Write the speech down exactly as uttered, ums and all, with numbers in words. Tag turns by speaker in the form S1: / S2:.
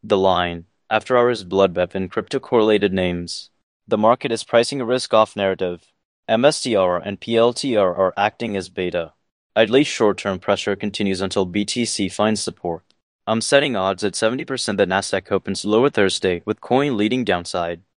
S1: The line, after hours bloodbath in crypto-correlated names. The market is pricing a risk-off narrative. M S T R and P L T R are acting as beta. Idly short-term pressure continues until B T C finds support. I'm setting odds at seventy percent that Nasdaq opens lower Thursday, with coin leading downside.